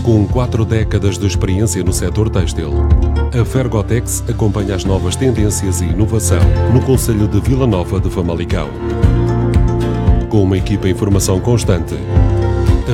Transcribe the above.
Com 4 décadas de experiência no setor têxtil, a Fergotex acompanha as novas tendências e inovação no concelho de Vila Nova de Famalicão. Com uma equipa em formação constante,